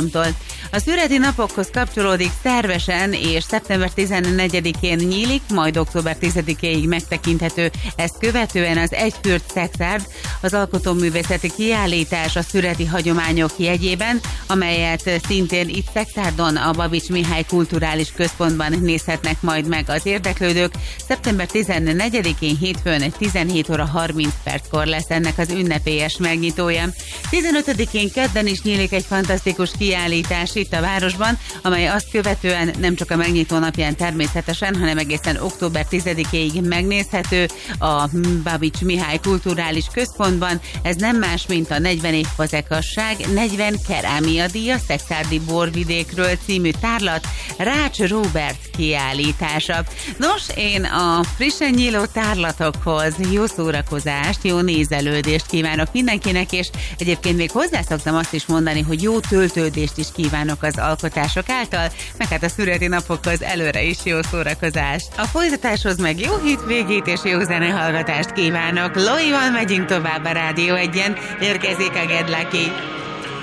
A szüreti napokhoz kapcsolódik szervesen, és szeptember 14-én nyílik, majd október 10-éig megtekinthető. Ezt követően az Egyfürt Szexárd, az alkotóművészeti kiállítás a szüreti hagyományok jegyében, amelyet szintén itt Szexárdon, a Babits Mihály Kulturális Központban nézhetnek majd meg az érdeklődők. Szeptember 14-én hétfőn 17 óra 30 perckor lesz ennek az ünnepélyes megnyitója. 15-én kedden is nyílik egy fantasztikus kiállítás itt a városban, amely azt követően nem csak a megnyitó napján természetesen, hanem egészen október 10-éig megnézhető a Babits Mihály Kulturális Központban. Ez nem más, mint a 40 év fazekasság, 40 kerámia díja Szexárdi borvidékről című tárlat Rács Róbert kiállítása. Nos, én a frissen nyíló tárlatokhoz jó szórakozást, jó nézelődést kívánok mindenkinek, és egyébként még hozzászoktam azt is mondani, hogy jó töltődést is kívánok az alkotások által, meg hát a szüreti napokhoz előre is jó szórakozást. A folytatáshoz meg jó hétvégét és jó zenehallgatást kívánok. Loival megyünk tovább a Rádió 1-en, érkezik a Get Lucky.